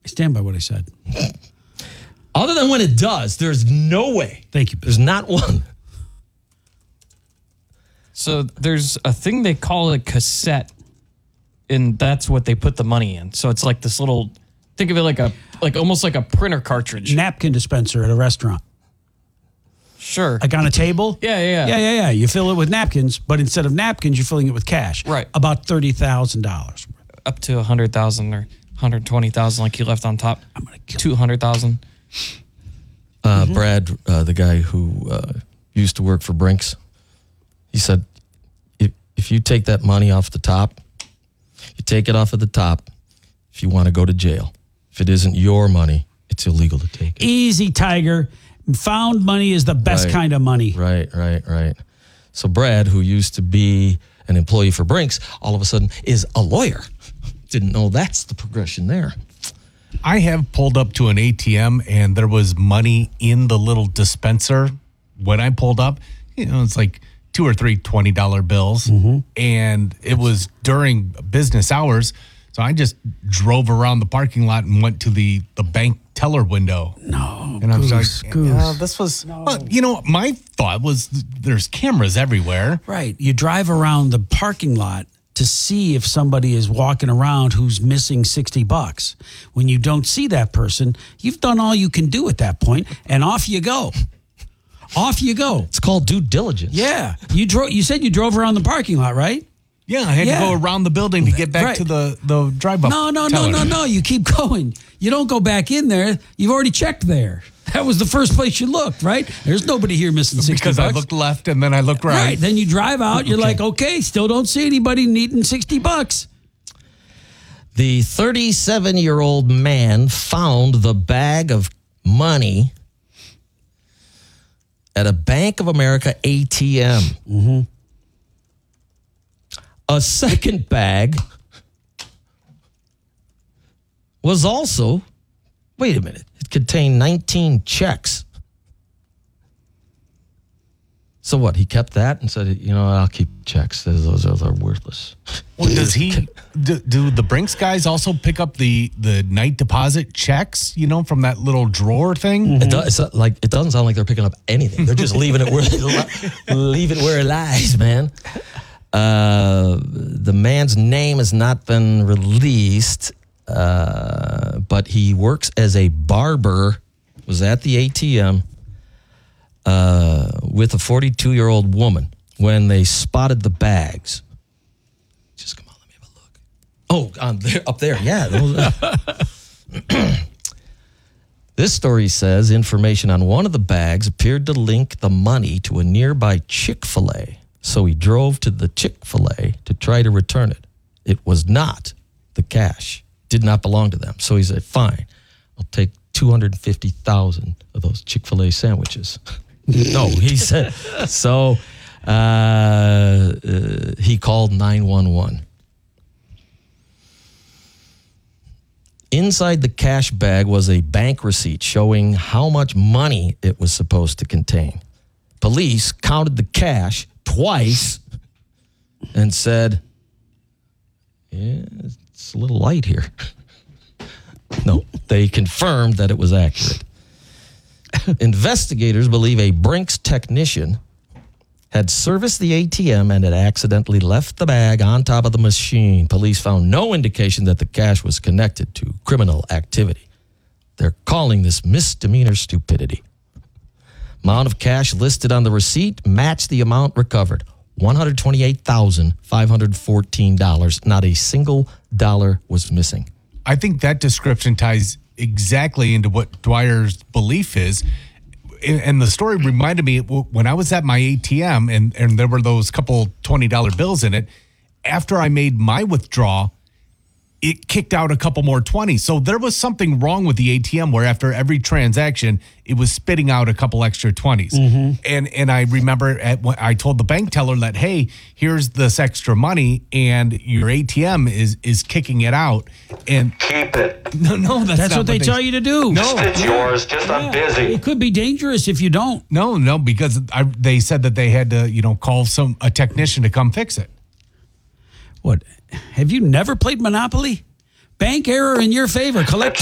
I stand by what I said. Other than when it does, there's no way. Thank you. There's not one. So there's a thing they call a cassette, and that's what they put the money in. So it's like this little, think of it like almost like a printer cartridge. Napkin dispenser at a restaurant. Sure. Like on a table? Yeah. You fill it with napkins, but instead of napkins, you're filling it with cash. Right. About $30,000. Up to 100,000 or 120,000 like you left on top. I'm going to kill 200,000. Brad, the guy who used to work for Brinks, he said, if you take that money off the top, you take it off of the top if you want to go to jail. If it isn't your money, it's illegal to take it. Easy, Tiger. Found money is the best kind of money. Right. So Brad, who used to be an employee for Brinks, all of a sudden is a lawyer. Didn't know that's the progression there. I have pulled up to an ATM and there was money in the little dispenser. When I pulled up, it's like 2 or 3 $20 bills. Mm-hmm. And it was during business hours. So I just drove around the parking lot and went to the bank teller window. No. And I was like, this was, well, my thought was there's cameras everywhere. Right. You drive around the parking lot to see if somebody is walking around who's missing $60. When you don't see that person, you've done all you can do at that point, and off you go. Off you go. It's called due diligence. Yeah. You said you drove around the parking lot, right? Yeah, I had to go around the building to get back to the drive-up. No. You keep going. You don't go back in there. You've already checked there. That was the first place you looked, right? There's nobody here missing $60. Because I looked left and then I looked right. Right. Then you drive out. You're like, okay, still don't see anybody needing $60. The 37-year-old man found the bag of money at a Bank of America ATM. Mm-hmm. A second bag was also, wait a minute, it contained 19 checks. So what, he kept that and said, I'll keep checks. Those are worthless. Well, does he, do the Brinks guys also pick up the night deposit checks, from that little drawer thing? Mm-hmm. It doesn't sound like they're picking up anything. They're just leaving it where it lies, man. The man's name has not been released, but he works as a barber, was at the ATM with a 42-year-old woman when they spotted the bags. Just come on, let me have a look. Oh, up there, yeah. This story says information on one of the bags appeared to link the money to a nearby Chick-fil-A. So he drove to the Chick-fil-A to try to return it. It was not the cash. Did not belong to them. So he said, fine, I'll take 250,000 of those Chick-fil-A sandwiches. No, he said. So he called 911. Inside the cash bag was a bank receipt showing how much money it was supposed to contain. Police counted the cash twice and said, it's a little light here. No, they confirmed that it was accurate. Investigators believe a Brinks technician had serviced the ATM and had accidentally left the bag on top of the machine. Police found no indication that the cash was connected to criminal activity. They're calling this misdemeanor stupidity. Amount of cash listed on the receipt matched the amount recovered, $128,514. Not a single dollar was missing. I think that description ties exactly into what Dwyer's belief is. And the story reminded me when I was at my ATM and there were those couple $20 bills in it. After I made my withdrawal, it kicked out a couple more 20s. So there was something wrong with the ATM where after every transaction, it was spitting out a couple extra 20s. Mm-hmm. And I remember I told the bank teller that, hey, here's this extra money and your ATM is kicking it out. And keep it. No, that's what they tell you to do. No, it's yours. Just I'm busy. It could be dangerous if you don't. No, because they said that they had to, call a technician to come fix it. What? Have you never played Monopoly? Bank error in your favor. Collect